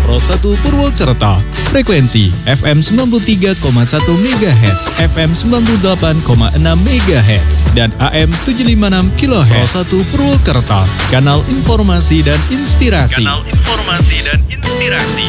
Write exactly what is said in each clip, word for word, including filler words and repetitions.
Pro satu Purwokerto. Frekuensi F M sembilan puluh tiga koma satu megahertz, F M sembilan puluh delapan koma enam megahertz, dan A M tujuh ratus lima puluh enam kilohertz. Pro satu Purwokerto, kanal informasi dan inspirasi. Kanal informasi dan inspirasi.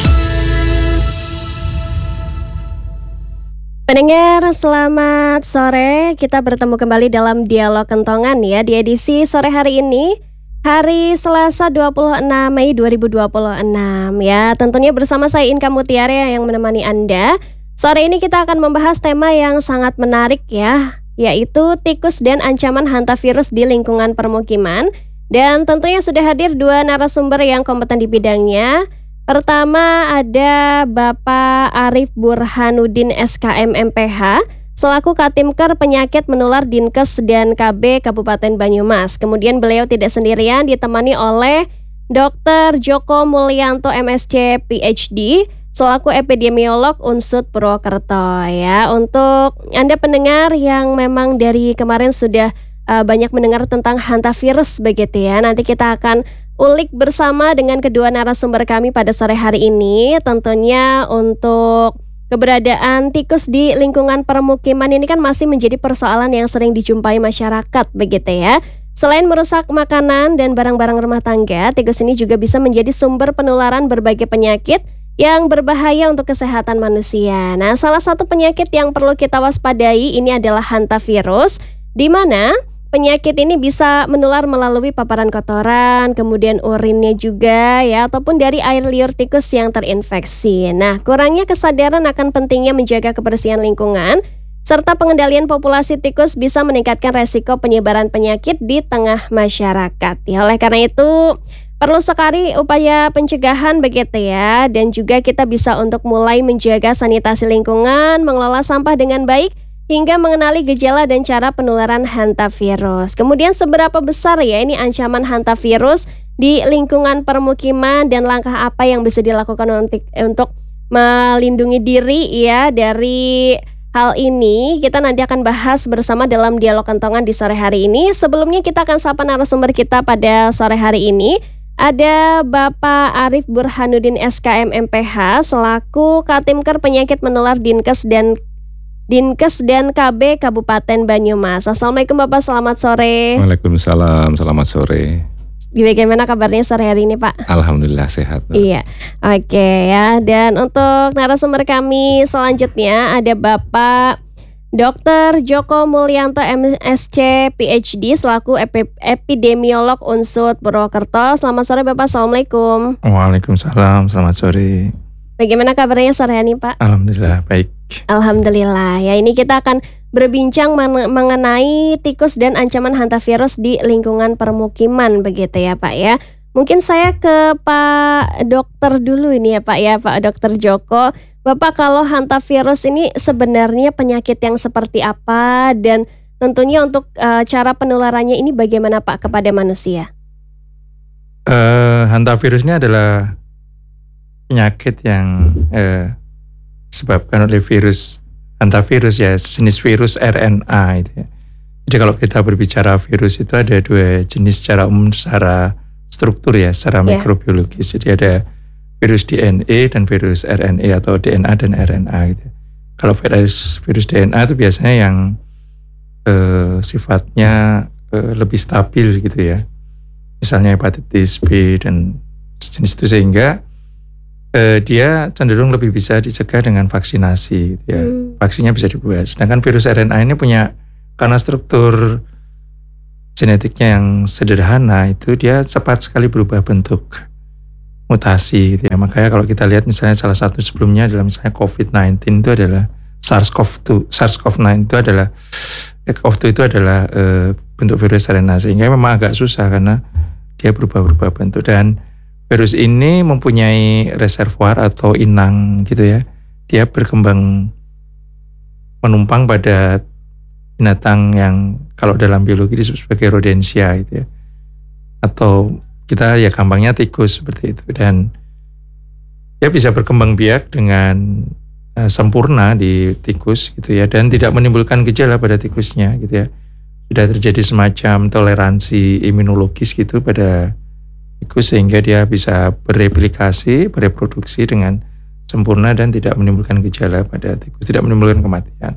Pendengar, selamat sore. Kita bertemu kembali dalam Dialog Kentongan ya di edisi sore hari ini, hari Selasa dua puluh enam Mei dua ribu dua puluh enam ya. Tentunya bersama saya Inka Mutiara yang menemani Anda. Sore ini kita akan membahas tema yang sangat menarik ya, yaitu tikus dan ancaman hantavirus di lingkungan permukiman. Dan tentunya sudah hadir dua narasumber yang kompeten di bidangnya. Pertama ada Bapak Arif Burhanuddin S K M M P H selaku Katimker Penyakit Menular Dinkes dan K B Kabupaten Banyumas. Kemudian beliau tidak sendirian, ditemani oleh Dokter Joko Mulyanto M Si P H D selaku Epidemiolog U N S U D Purwokerto ya. Untuk Anda pendengar yang memang dari kemarin sudah uh, banyak mendengar tentang hantavirus begitu ya, nanti kita akan ulik bersama dengan kedua narasumber kami pada sore hari ini. Tentunya untuk keberadaan tikus di lingkungan permukiman ini kan masih menjadi persoalan yang sering dijumpai masyarakat begitu ya. Selain merusak makanan dan barang-barang rumah tangga, tikus ini juga bisa menjadi sumber penularan berbagai penyakit yang berbahaya untuk kesehatan manusia. Nah, salah satu penyakit yang perlu kita waspadai ini adalah hantavirus, di mana penyakit ini bisa menular melalui paparan kotoran, kemudian urinnya juga ya, ataupun dari air liur tikus yang terinfeksi. Nah, kurangnya kesadaran akan pentingnya menjaga kebersihan lingkungan serta pengendalian populasi tikus bisa meningkatkan resiko penyebaran penyakit di tengah masyarakat. Ya, oleh karena itu perlu sekali upaya pencegahan begitu ya, dan juga kita bisa untuk mulai menjaga sanitasi lingkungan, mengelola sampah dengan baik, hingga mengenali gejala dan cara penularan hantavirus. Kemudian seberapa besar ya ini ancaman hantavirus di lingkungan permukiman dan langkah apa yang bisa dilakukan untuk, untuk melindungi diri ya dari hal ini. Kita nanti akan bahas bersama dalam Dialog Kentongan di sore hari ini. Sebelumnya kita akan sapa narasumber kita pada sore hari ini. Ada Bapak Arif Burhanuddin S K M M P H selaku Katimker Penyakit Menular Dinkes dan Dinkes dan K B Kabupaten Banyumas. Assalamualaikum Bapak, selamat sore. Waalaikumsalam, selamat sore. Bagaimana kabarnya sore hari ini Pak? Alhamdulillah sehat. Iya, oke ya. Dan untuk narasumber kami selanjutnya ada Bapak Dokter Joko Mulyanto M Si P H D selaku Ep- Epidemiolog U N S U D Purwokerto. Selamat sore Bapak, assalamualaikum. Waalaikumsalam, selamat sore. Bagaimana kabarnya sore hari ini Pak? Alhamdulillah baik. Alhamdulillah ya, ini kita akan berbincang men- mengenai tikus dan ancaman hantavirus di lingkungan permukiman begitu ya Pak ya. Mungkin saya ke Pak Dokter dulu ini ya Pak ya, Pak Dokter Joko. Bapak, kalau hantavirus ini sebenarnya penyakit yang seperti apa, dan tentunya untuk uh, cara penularannya ini bagaimana Pak kepada manusia? Uh, hantavirus ini adalah penyakit yang uh, disebabkan oleh virus hantavirus ya, jenis virus R N A itu ya. Jadi kalau kita berbicara virus itu ada dua jenis secara umum, secara struktur ya, secara yeah. mikrobiologis. Jadi ada virus D N A dan virus R N A atau D N A dan R N A gitu. Kalau virus virus D N A itu biasanya yang eh, sifatnya eh, lebih stabil gitu ya. Misalnya hepatitis B dan jenis itu, sehingga eh, dia cenderung lebih bisa dicegah dengan vaksinasi gitu ya. Hmm. Vaksinnya bisa dibuat. Sedangkan virus R N A ini punya, karena struktur genetiknya yang sederhana, itu dia cepat sekali berubah bentuk, mutasi gitu ya. Makanya kalau kita lihat misalnya salah satu sebelumnya adalah misalnya covid sembilan belas itu adalah SARS-CoV dua. SARS-CoV sembilan itu adalah CoV dua itu adalah e, bentuk virus R N A, sehingga memang agak susah karena dia berubah-ubah bentuk. Dan virus ini mempunyai reservoir atau inang gitu ya. Dia berkembang menumpang pada binatang yang kalau dalam biologi disebut sebagai rodensia gitu ya. Atau kita ya gampangnya tikus seperti itu, dan dia bisa berkembang biak dengan uh, sempurna di tikus gitu ya, dan tidak menimbulkan gejala pada tikusnya gitu ya. Sudah terjadi semacam toleransi imunologis gitu pada tikus sehingga dia bisa bereplikasi, bereproduksi dengan sempurna dan tidak menimbulkan gejala pada tikus, tidak menimbulkan kematian.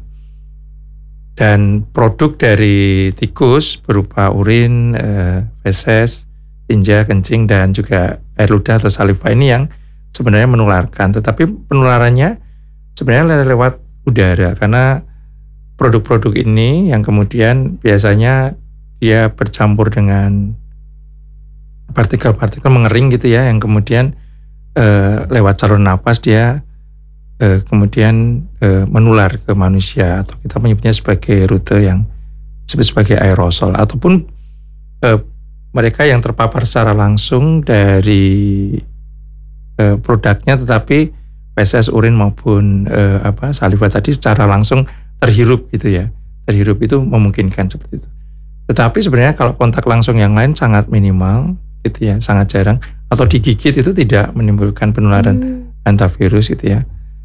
Dan produk dari tikus berupa urin, eh, feses, tinja, kencing, dan juga air ludah atau saliva ini yang sebenarnya menularkan. Tetapi penularannya sebenarnya lewat udara, karena produk-produk ini yang kemudian biasanya dia bercampur dengan partikel-partikel mengering gitu ya, yang kemudian eh, lewat saluran napas dia eh, kemudian eh, menular ke manusia, atau kita menyebutnya sebagai rute yang disebut sebagai aerosol, ataupun eh, mereka yang terpapar secara langsung dari eh, produknya, tetapi feses, urin maupun eh, apa saliva tadi secara langsung terhirup gitu ya, terhirup itu memungkinkan seperti itu. Tetapi sebenarnya kalau kontak langsung yang lain sangat minimal gitu ya, sangat jarang, atau digigit itu tidak menimbulkan penularan hmm. hantavirus gitu ya.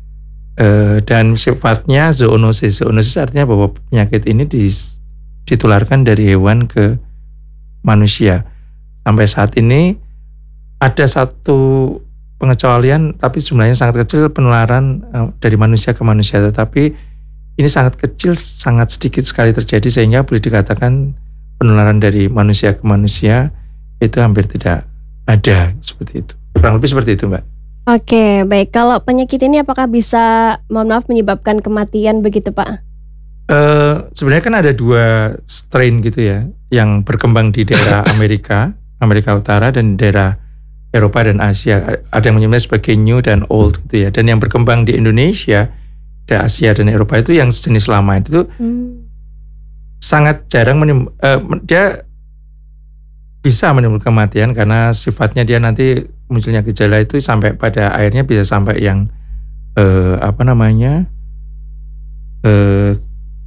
E, dan sifatnya zoonosis. Zoonosis artinya bahwa penyakit ini ditularkan dari hewan ke manusia. Sampai saat ini ada satu pengecualian, tapi jumlahnya sangat kecil, penularan e, dari manusia ke manusia. Tetapi ini sangat kecil, sangat sedikit sekali terjadi, sehingga boleh dikatakan penularan dari manusia ke manusia itu hampir tidak ada, seperti itu. Kurang lebih seperti itu, Mbak. Oke, baik. Kalau penyakit ini apakah bisa, mohon maaf, menyebabkan kematian begitu, Pak? Uh, sebenarnya kan ada dua strain gitu ya, yang berkembang di daerah Amerika, Amerika Utara, dan daerah Eropa dan Asia. Ada yang menyebutnya sebagai new dan old gitu ya. Dan yang berkembang di Indonesia, di Asia dan Eropa itu yang jenis lama itu hmm. sangat jarang menim- uh, dia bisa menimbulkan kematian, karena sifatnya dia nanti munculnya gejala itu sampai pada akhirnya bisa sampai yang uh, apa namanya uh,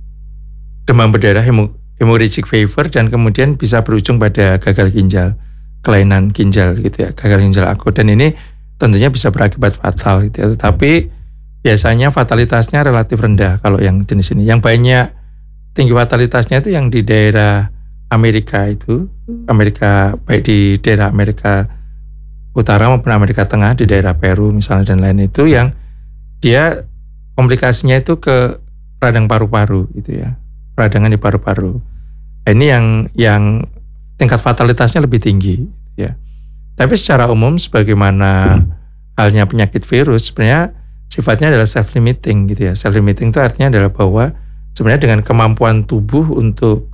demam berdarah, hemorrhagic fever, dan kemudian bisa berujung pada gagal ginjal, kelainan ginjal gitu ya, gagal ginjal akut, dan ini tentunya bisa berakibat fatal gitu ya. Tetapi biasanya fatalitasnya relatif rendah kalau yang jenis ini. Yang banyak tinggi fatalitasnya itu yang di daerah Amerika itu, Amerika baik di daerah Amerika Utara maupun Amerika Tengah, di daerah Peru misalnya dan lain itu, yang dia komplikasinya itu ke radang paru-paru gitu ya, peradangan di paru-paru. Ini yang yang tingkat fatalitasnya lebih tinggi ya. Tapi secara umum sebagaimana halnya penyakit virus, sebenarnya sifatnya adalah self-limiting gitu ya. Self-limiting itu artinya adalah bahwa sebenarnya dengan kemampuan tubuh untuk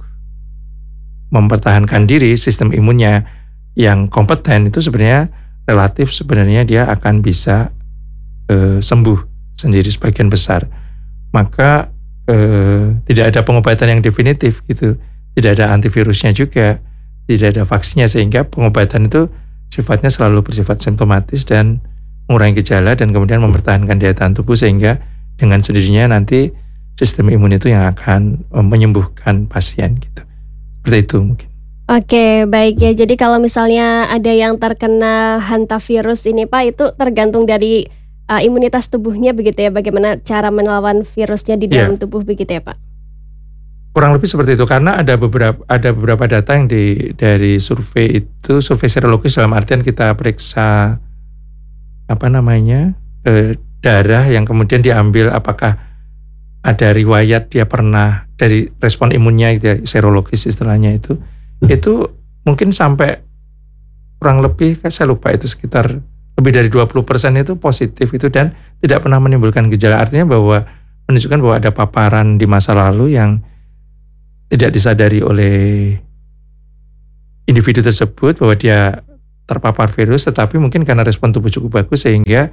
mempertahankan diri, sistem imunnya yang kompeten itu sebenarnya relatif sebenarnya dia akan bisa e, sembuh sendiri sebagian besar. Maka e, tidak ada pengobatan yang definitif gitu, tidak ada antivirusnya juga, tidak ada vaksinnya, sehingga pengobatan itu sifatnya selalu bersifat simptomatis dan mengurangi gejala dan kemudian mempertahankan daya tahan tubuh, sehingga dengan sendirinya nanti sistem imun itu yang akan menyembuhkan pasien gitu. Seperti itu mungkin. Oke, baik ya. Jadi kalau misalnya ada yang terkena hantavirus ini, Pak, itu tergantung dari uh, imunitas tubuhnya begitu ya, bagaimana cara melawan virusnya di dalam yeah. tubuh begitu ya, Pak? Kurang lebih seperti itu, karena ada beberapa ada beberapa data yang di dari survei itu, survei serologis dalam artian kita periksa apa namanya eh, darah yang kemudian diambil apakah ada riwayat dia pernah dari respon imunnya gitu ya, serologis istilahnya itu, itu mungkin sampai kurang lebih, saya lupa itu sekitar lebih dari dua puluh persen itu positif itu dan tidak pernah menimbulkan gejala. Artinya bahwa menunjukkan bahwa ada paparan di masa lalu yang tidak disadari oleh individu tersebut bahwa dia terpapar virus, tetapi mungkin karena respon tubuh cukup bagus sehingga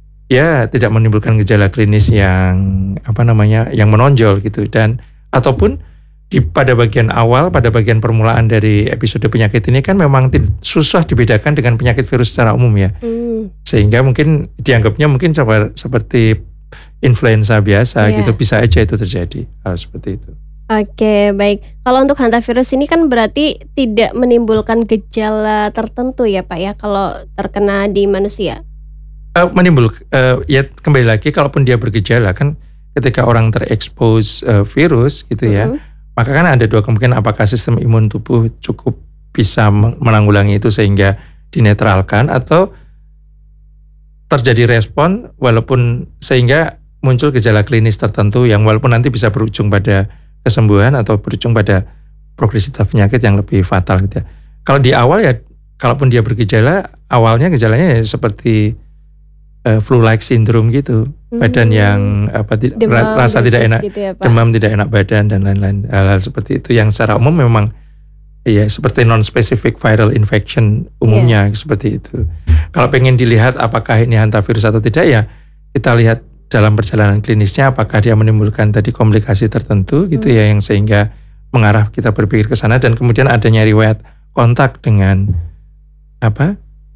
ya tidak menimbulkan gejala klinis yang apa namanya yang menonjol gitu. Dan ataupun di pada bagian awal, pada bagian permulaan dari episode penyakit ini kan memang susah dibedakan dengan penyakit virus secara umum ya. Hmm. Sehingga mungkin dianggapnya mungkin seperti influenza biasa yeah. gitu, bisa aja itu terjadi hal seperti itu. Oke, baik. Kalau untuk hantavirus ini kan berarti tidak menimbulkan gejala tertentu ya, Pak ya, kalau terkena di manusia? Uh, menimbul, uh, ya kembali lagi, kalaupun dia bergejala kan ketika orang terekspos uh, virus gitu ya, uh-huh. maka kan ada dua kemungkinan, apakah sistem imun tubuh cukup bisa menanggulangi itu sehingga dinetralkan atau terjadi respon walaupun sehingga muncul gejala klinis tertentu yang walaupun nanti bisa berujung pada kesembuhan atau berujung pada progresivitas penyakit yang lebih fatal gitu ya. Kalau di awal ya, kalaupun dia bergejala, awalnya gejalanya ya seperti uh, flu-like syndrome gitu, hmm. badan yang apa demam, rasa tidak enak, gitu ya, demam tidak enak badan dan lain-lain, hal-hal seperti itu yang secara umum memang ya seperti non-specific viral infection umumnya, yeah. seperti itu. Kalau pengen dilihat apakah ini hantavirus atau tidak ya, kita lihat dalam perjalanan klinisnya apakah dia menimbulkan tadi komplikasi tertentu gitu hmm. ya yang sehingga mengarah kita berpikir ke sana, dan kemudian adanya riwayat kontak dengan apa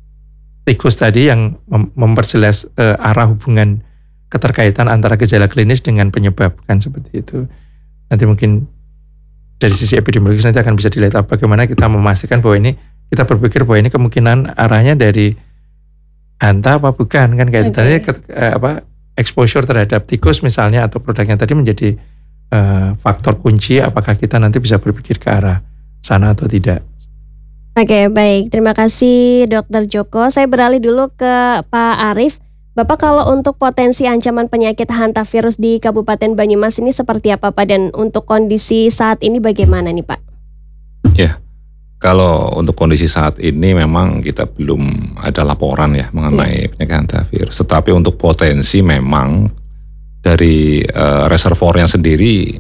tikus tadi yang mem- memperjelas uh, arah hubungan keterkaitan antara gejala klinis dengan penyebab, kan seperti itu. Nanti mungkin dari sisi epidemiologis nanti akan bisa dilihat bagaimana kita memastikan bahwa ini, kita berpikir bahwa ini kemungkinan arahnya dari hanta apa bukan, kan kayak okay. tadi uh, apa exposure terhadap tikus misalnya atau produknya tadi menjadi uh, faktor kunci apakah kita nanti bisa berpikir ke arah sana atau tidak. Oke, baik. Terima kasih Dokter Joko. Saya beralih dulu ke Pak Arief. Bapak, kalau untuk potensi ancaman penyakit hantavirus di Kabupaten Banyumas ini seperti apa Pak? Dan untuk kondisi saat ini bagaimana nih Pak? Ya, kalau untuk kondisi saat ini memang kita belum ada laporan ya mengenai ya. penyakit hantavirus. Tetapi untuk potensi memang dari uh, reservoirnya sendiri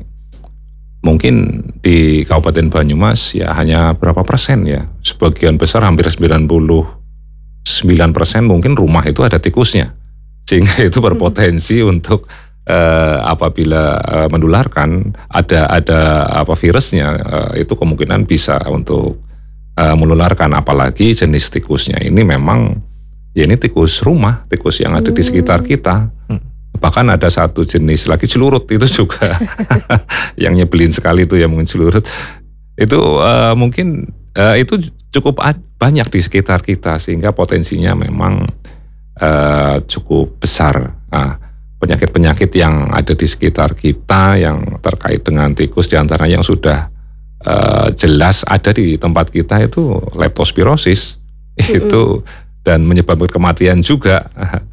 mungkin di Kabupaten Banyumas ya hanya berapa persen ya. Sebagian besar hampir sembilan puluh sembilan persen mungkin rumah itu ada tikusnya. Sehingga itu berpotensi hmm. untuk uh, apabila uh, menularkan ada ada apa virusnya uh, itu kemungkinan bisa untuk uh, menularkan, apalagi jenis tikusnya ini memang ya ini tikus rumah, tikus yang ada hmm. di sekitar kita. Hmm. Bahkan ada satu jenis lagi celurut itu juga yang nyebelin sekali itu ya, mungkin celurut itu uh, mungkin uh, itu cukup ad- banyak di sekitar kita sehingga potensinya memang Uh, cukup besar. Nah, penyakit-penyakit yang ada di sekitar kita yang terkait dengan tikus diantaranya yang sudah uh, jelas ada di tempat kita itu leptospirosis mm-hmm. itu dan menyebabkan kematian juga.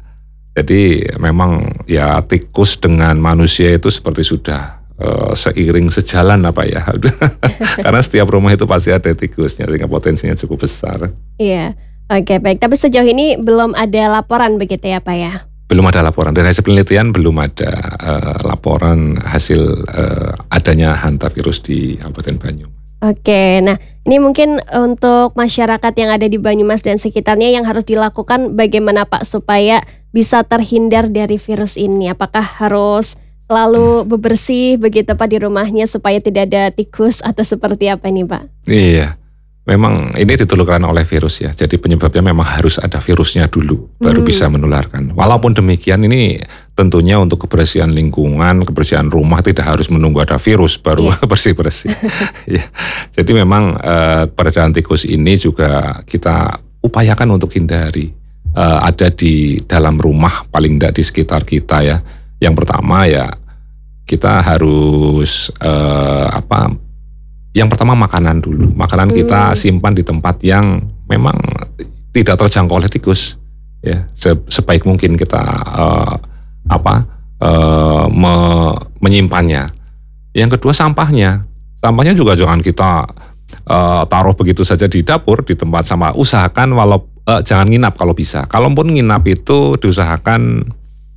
Jadi memang ya tikus dengan manusia itu seperti sudah uh, seiring sejalan apa ya. Karena setiap rumah itu pasti ada tikusnya sehingga potensinya cukup besar. Iya. Oke, baik. Tapi sejauh ini belum ada laporan begitu ya Pak ya? Belum ada laporan. Dari hasil penelitian belum ada uh, laporan hasil uh, adanya hantavirus di Kabupaten Banyumas. Oke, nah ini mungkin untuk masyarakat yang ada di Banyumas dan sekitarnya yang harus dilakukan bagaimana Pak supaya bisa terhindar dari virus ini? Apakah harus selalu hmm. bebersih begitu Pak di rumahnya supaya tidak ada tikus atau seperti apa nih Pak? Iya. Memang ini ditularkan oleh virus ya, jadi penyebabnya memang harus ada virusnya dulu, baru hmm. bisa menularkan. Walaupun demikian ini tentunya untuk kebersihan lingkungan, kebersihan rumah tidak harus menunggu ada virus baru yeah. bersih-bersih. ya. Jadi memang uh, peredaran tikus ini juga kita upayakan untuk hindari. Uh, ada di dalam rumah, paling tidak di sekitar kita ya. Yang pertama ya kita harus uh, apa? Yang pertama makanan dulu. Makanan kita simpan di tempat yang memang tidak terjangkau oleh tikus. Ya, sebaik mungkin kita uh, apa uh, me, menyimpannya. Yang kedua sampahnya. Sampahnya juga jangan kita uh, taruh begitu saja di dapur, di tempat sampah. Usahakan walau uh, jangan nginap kalau bisa. Kalaupun nginap itu diusahakan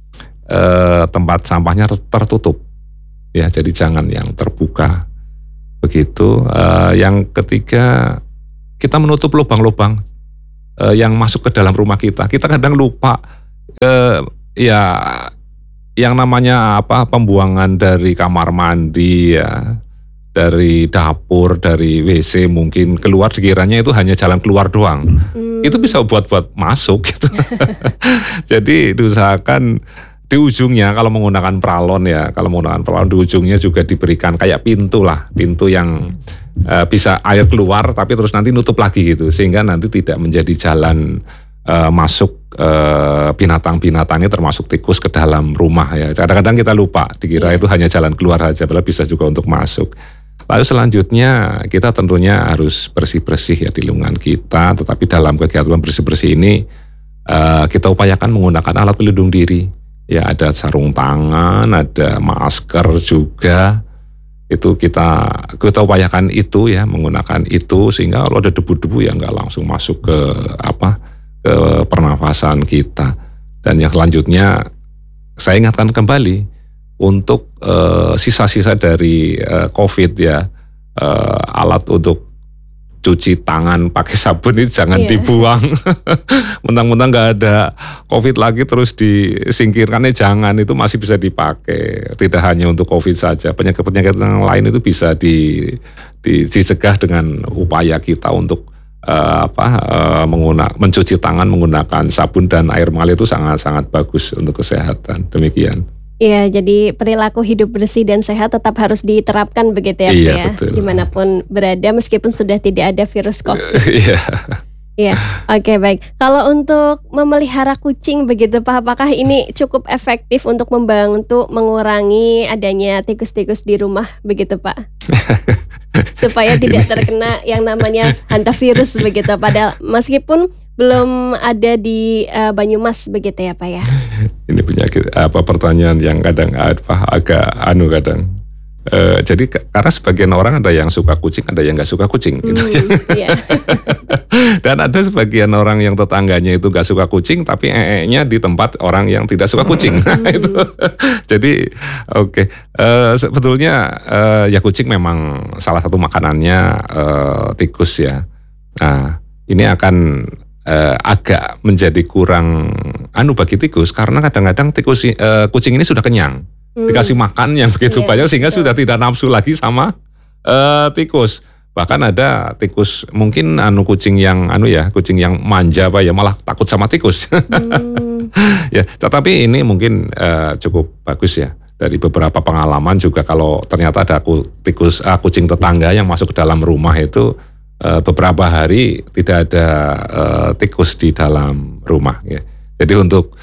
uh, tempat sampahnya tertutup. Ya, jadi jangan yang terbuka. Begitu. Uh, yang ketiga, kita menutup lubang-lubang uh, yang masuk ke dalam rumah kita. Kita kadang lupa uh, ya yang namanya apa pembuangan dari kamar mandi ya, dari dapur, dari W C mungkin keluar dikiranya itu hanya jalan keluar doang. Hmm. Itu bisa buat-buat masuk gitu. Jadi diusahakan di ujungnya kalau menggunakan pralon ya, kalau menggunakan pralon di ujungnya juga diberikan kayak pintu lah, pintu yang uh, bisa air keluar tapi terus nanti nutup lagi gitu, sehingga nanti tidak menjadi jalan uh, masuk uh, binatang-binatangnya termasuk tikus ke dalam rumah ya. Kadang-kadang kita lupa, dikira yeah. itu hanya jalan keluar aja, padahal bisa juga untuk masuk. Lalu selanjutnya kita tentunya harus bersih-bersih ya di lingkungan kita, tetapi dalam kegiatan bersih-bersih ini uh, kita upayakan menggunakan alat pelindung diri. Ya ada sarung tangan, ada masker juga. Itu kita kita upayakan itu ya, menggunakan itu sehingga kalau ada debu-debu ya nggak langsung masuk ke apa ke pernafasan kita. Dan yang selanjutnya saya ingatkan kembali untuk uh, sisa-sisa dari uh, COVID ya, uh, alat untuk cuci tangan pakai sabun itu jangan yeah. dibuang. Mentang-mentang nggak ada COVID lagi terus disingkirkannya jangan, itu masih bisa dipakai. Tidak hanya untuk COVID saja, penyakit-penyakit yang lain itu bisa di, di, dicegah dengan upaya kita untuk uh, apa uh, menggunakan mencuci tangan menggunakan sabun dan air mengalir itu sangat-sangat bagus untuk kesehatan. Demikian. Iya, jadi perilaku hidup bersih dan sehat tetap harus diterapkan begitu ya, iya, ya, betul. Dimanapun berada meskipun sudah tidak ada virus COVID. Iya. Iya, oke baik. Kalau untuk memelihara kucing begitu Pak, apakah ini cukup efektif untuk membantu mengurangi adanya tikus-tikus di rumah begitu Pak? Supaya tidak terkena yang namanya hantavirus begitu, padahal meskipun belum ada di uh, Banyumas begitu ya Pak ya. Ini penyakit apa pertanyaan yang kadang apa agak anu kadang. Uh, jadi karena sebagian orang ada yang suka kucing, ada yang nggak suka kucing, hmm, gitu ya. Iya. Dan ada sebagian orang yang tetangganya itu nggak suka kucing, tapi ee-nya di tempat orang yang tidak suka kucing. Hmm. Itu. Jadi oke, okay. uh, sebetulnya uh, ya kucing memang salah satu makanannya uh, tikus ya. Nah ini akan Uh, agak menjadi kurang anu bagi tikus karena kadang-kadang tikus uh, kucing ini sudah kenyang, hmm. dikasih makan yang begitu yeah, banyak sehingga betul. Sudah tidak nafsu lagi sama uh, tikus. Bahkan ada tikus mungkin anu kucing yang anu ya kucing yang manja apa ya malah takut sama tikus. Hmm. Ya, tetapi ini mungkin uh, cukup bagus ya. Dari beberapa pengalaman juga kalau ternyata ada tikus uh, kucing tetangga yang masuk ke dalam rumah itu beberapa hari tidak ada uh, tikus di dalam rumah ya. Jadi untuk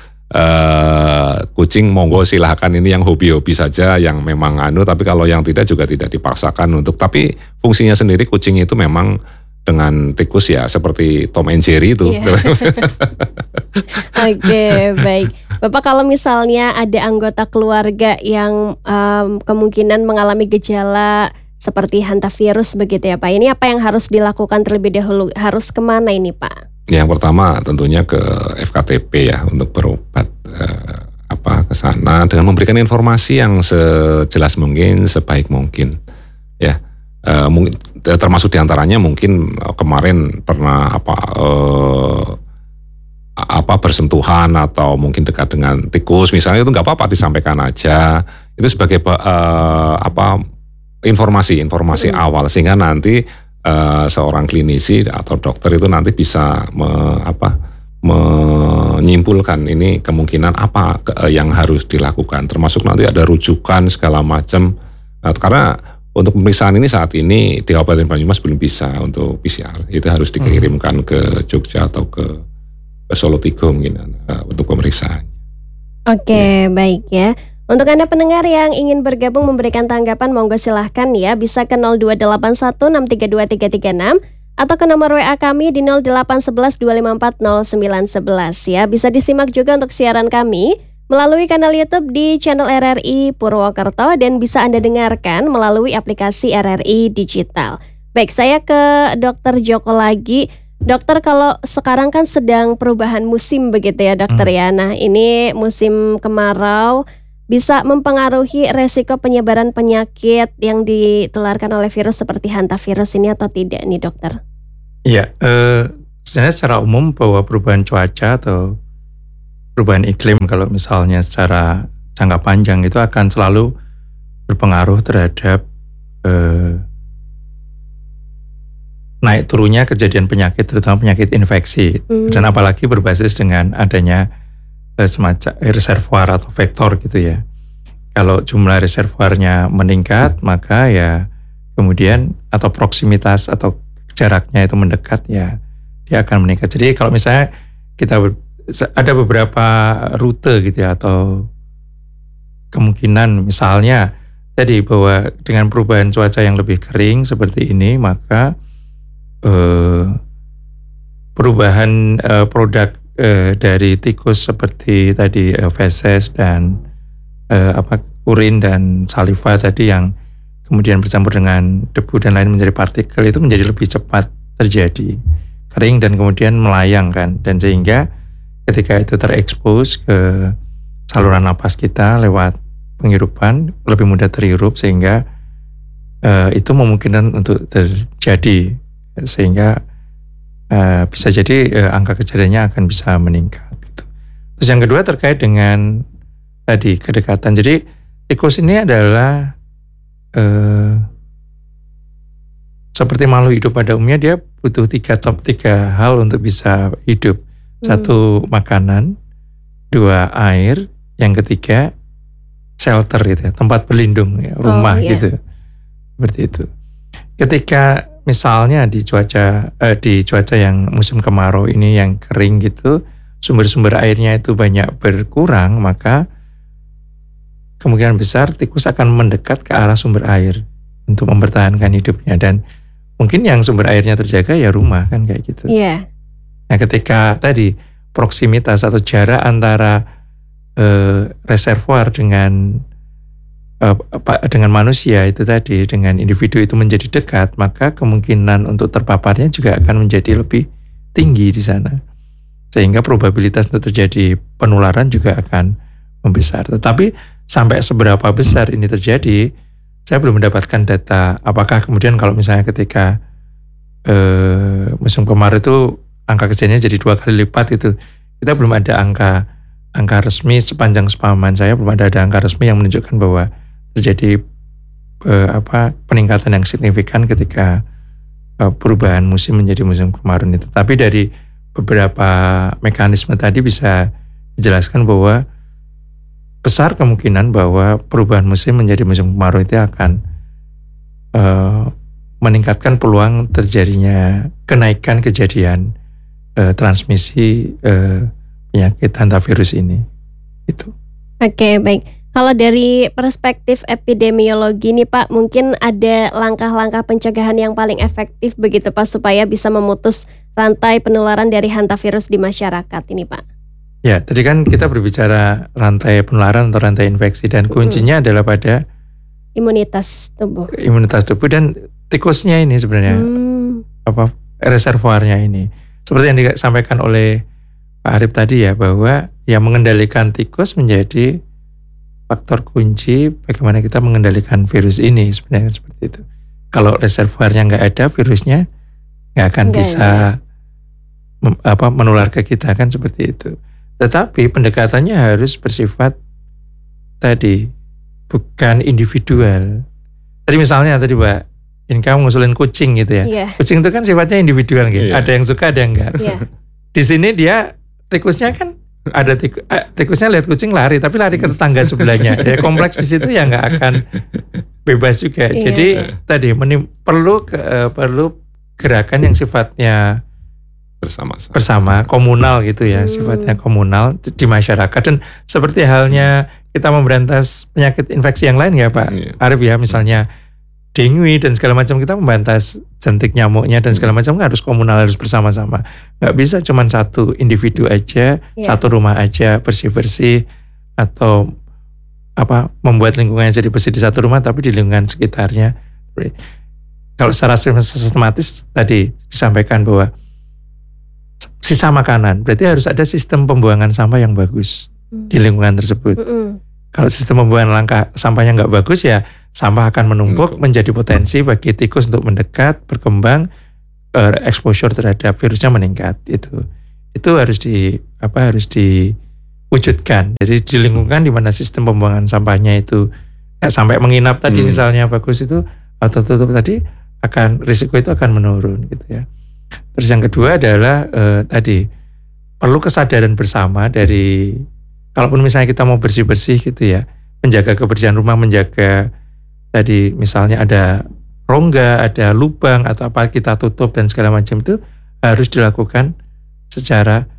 uh, kucing monggo silahkan, ini yang hobi-hobi saja yang memang anu, tapi kalau yang tidak juga tidak dipaksakan untuk, tapi fungsinya sendiri kucing itu memang dengan tikus ya seperti Tom and Jerry itu. Yeah. Oke, okay, baik. Bapak, kalau misalnya ada anggota keluarga yang um, kemungkinan mengalami gejala seperti hantavirus begitu ya Pak, ini apa yang harus dilakukan terlebih dahulu? Harus kemana ini Pak? Yang pertama tentunya ke F K T P ya untuk berobat eh, apa ke sana dengan memberikan informasi yang sejelas mungkin, sebaik mungkin ya. Eh, mungkin termasuk diantaranya mungkin kemarin pernah apa eh, apa bersentuhan atau mungkin dekat dengan tikus misalnya, itu nggak apa-apa disampaikan aja itu sebagai eh, apa informasi informasi hmm. awal sehingga nanti uh, seorang klinisi atau dokter itu nanti bisa me, apa, menyimpulkan ini kemungkinan apa ke, uh, yang harus dilakukan, termasuk nanti ada rujukan segala macam. Nah, karena untuk pemeriksaan ini saat ini di Kabupaten Banyumas belum bisa untuk P C R, itu harus dikirimkan hmm. ke Jogja atau ke, ke Solo Tigo mungkin uh, untuk pemeriksaan. Oke, ya. Baik ya. Untuk Anda pendengar yang ingin bergabung memberikan tanggapan, monggo silahkan ya, bisa ke nol dua delapan satu enam tiga dua tiga tiga enam atau ke nomor W A kami di nol delapan satu satu dua lima empat nol sembilan satu satu ya. Bisa disimak juga untuk siaran kami melalui kanal YouTube di channel R R I Purwokerto dan bisa Anda dengarkan melalui aplikasi R R I Digital. Baik, saya ke Dokter Joko lagi. Dokter, kalau sekarang kan sedang perubahan musim begitu ya Dokter hmm. ya. Nah, ini musim kemarau bisa mempengaruhi resiko penyebaran penyakit yang ditularkan oleh virus seperti hantavirus ini atau tidak nih dokter? Iya, eh, sebenarnya secara umum bahwa perubahan cuaca atau perubahan iklim kalau misalnya secara jangka panjang itu akan selalu berpengaruh terhadap eh, naik turunnya kejadian penyakit, terutama penyakit infeksi, hmm. dan apalagi berbasis dengan adanya semacam reservoir atau vektor gitu ya. Kalau jumlah reservoirnya meningkat, maka ya kemudian atau proximitas atau jaraknya itu mendekat ya dia akan meningkat. Jadi kalau misalnya kita ada beberapa rute gitu ya atau kemungkinan misalnya tadi bahwa dengan perubahan cuaca yang lebih kering seperti ini, maka eh, perubahan eh, produk eh, dari tikus seperti tadi eh, feses dan eh, apa urin dan saliva tadi yang kemudian bercampur dengan debu dan lain menjadi partikel itu menjadi lebih cepat terjadi kering dan kemudian melayang kan, dan sehingga ketika itu terekspos ke saluran napas kita lewat penghirupan lebih mudah terhirup, sehingga uh, itu memungkinkan untuk terjadi, sehingga uh, bisa jadi uh, angka kejadiannya akan bisa meningkat gitu. Terus yang kedua terkait dengan tadi kedekatan. Jadi tikus ini adalah uh, seperti makhluk hidup pada umumnya, dia butuh tiga top tiga hal untuk bisa hidup. Satu hmm. makanan, dua air, yang ketiga shelter gitu ya, tempat berlindung ya, rumah oh, yeah. gitu, seperti itu. Ketika misalnya di cuaca eh, di cuaca yang musim kemarau ini yang kering gitu, sumber-sumber airnya itu banyak berkurang, maka kemungkinan besar tikus akan mendekat ke arah sumber air untuk mempertahankan hidupnya, dan mungkin yang sumber airnya terjaga ya rumah kan kayak gitu. Iya. Yeah. Nah ketika tadi proksimitas atau jarak antara Uh, reservoir dengan uh, dengan manusia itu tadi, dengan individu itu menjadi dekat, maka kemungkinan untuk terpaparnya juga akan menjadi lebih tinggi di sana, sehingga probabilitas untuk terjadi penularan juga akan membesar. Tetapi sampai seberapa besar ini terjadi, saya belum mendapatkan data. Apakah kemudian kalau misalnya ketika uh, musim kemarau itu angka kejadiannya jadi dua kali lipat, itu kita belum ada angka angka resmi sepanjang pemahaman saya, belum ada, ada angka resmi yang menunjukkan bahwa terjadi eh, apa peningkatan yang signifikan ketika eh, perubahan musim menjadi musim kemarau itu. Tapi dari beberapa mekanisme tadi bisa dijelaskan bahwa besar kemungkinan bahwa perubahan musim menjadi musim kemarau itu akan eh, meningkatkan peluang terjadinya kenaikan kejadian eh, transmisi eh, penyakit hantavirus ini itu. Oke, baik. Kalau dari perspektif epidemiologi nih Pak, mungkin ada langkah-langkah pencegahan yang paling efektif begitu Pak, supaya bisa memutus rantai penularan dari hantavirus di masyarakat ini Pak? Ya, tadi kan kita berbicara rantai penularan atau rantai infeksi, dan kuncinya hmm. adalah pada imunitas tubuh. Imunitas tubuh dan tikusnya ini sebenarnya hmm. apa reservoirnya ini. Seperti yang disampaikan oleh Pak Arif tadi ya, bahwa yang mengendalikan tikus menjadi faktor kunci bagaimana kita mengendalikan virus ini sebenarnya, seperti itu. Kalau reservoirnya nggak ada, virusnya nggak akan enggak, bisa mem, apa, menular ke kita kan, seperti itu. Tetapi pendekatannya harus bersifat tadi bukan individual. Tadi misalnya tadi Mbak Inka ngusulin kucing gitu ya. Yeah. Kucing itu kan sifatnya individual gitu. Yeah. Ada yang suka, ada yang enggak. Yeah. Di sini dia tikusnya kan ada tikus, eh, tikusnya lihat kucing lari, tapi lari ke tetangga sebelahnya. Ya kompleks di situ ya nggak akan bebas juga. Iya. Jadi tadi menim, perlu ke, uh, perlu gerakan yang sifatnya bersama bersama komunal gitu ya, hmm. sifatnya komunal di masyarakat. Dan seperti halnya kita memberantas penyakit infeksi yang lain ya Pak iya. Arif ya, misalnya dengue dan segala macam, kita memberantas jentik nyamuknya dan segala macam harus komunal, harus bersama-sama. Nggak bisa cuma satu individu aja, yeah. satu rumah aja bersih-bersih atau apa membuat lingkungannya jadi bersih di satu rumah, tapi di lingkungan sekitarnya. Kalau secara sistematis tadi disampaikan bahwa sisa makanan, berarti harus ada sistem pembuangan sampah yang bagus mm. di lingkungan tersebut. Mm-mm. Kalau sistem pembuangan langkah sampahnya nggak bagus, ya sampah akan menumpuk hmm. menjadi potensi bagi tikus untuk mendekat, berkembang, uh, exposure terhadap virusnya meningkat. Itu itu harus di apa harus diwujudkan. Jadi di lingkungan di mana sistem pembuangan sampahnya itu eh, sampai menginap tadi hmm. misalnya bagus, itu atau tutup tadi, akan risiko itu akan menurun gitu ya. Terus yang kedua adalah uh, tadi perlu kesadaran bersama dari, kalaupun misalnya kita mau bersih-bersih gitu ya, menjaga kebersihan rumah, menjaga tadi misalnya ada rongga, ada lubang atau apa kita tutup dan segala macam, itu harus dilakukan secara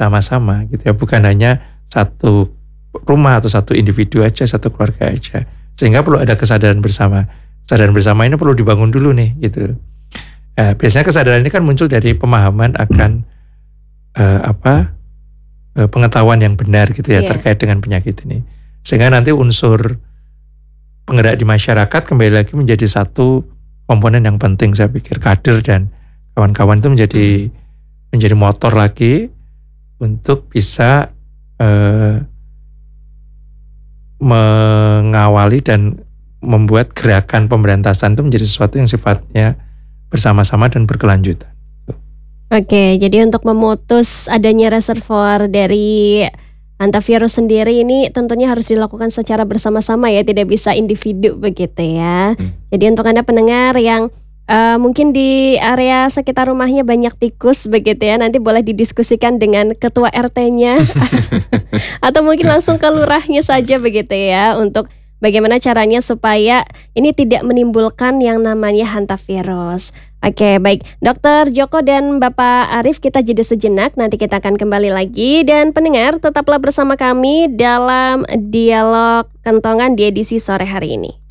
bersama-sama gitu ya, bukan hanya satu rumah atau satu individu aja, satu keluarga aja, Sehingga perlu ada kesadaran bersama. Kesadaran bersama ini perlu dibangun dulu nih gitu. Eh, biasanya kesadaran ini kan muncul dari pemahaman akan eh, apa eh, pengetahuan yang benar gitu ya Yeah. terkait dengan penyakit ini. Sehingga nanti unsur penggerak di masyarakat kembali lagi menjadi satu komponen yang penting, saya pikir kader dan kawan-kawan itu menjadi menjadi motor lagi untuk bisa eh, mengawali dan membuat gerakan pemberantasan itu menjadi sesuatu yang sifatnya bersama-sama dan berkelanjutan. Oke, jadi untuk memutus adanya reservoir dari hantavirus sendiri ini tentunya harus dilakukan secara bersama-sama ya, tidak bisa individu begitu ya. Hmm. Jadi untuk Anda pendengar yang uh, mungkin di area sekitar rumahnya banyak tikus begitu ya, nanti boleh didiskusikan dengan ketua R T-nya atau mungkin langsung ke lurahnya saja begitu ya, untuk bagaimana caranya supaya ini tidak menimbulkan yang namanya hantavirus. Oke, baik. Dokter Joko dan Bapak Arief, kita jeda sejenak. Nanti kita akan kembali lagi. Dan pendengar, tetaplah bersama kami dalam Dialog Kentongan di edisi sore hari ini.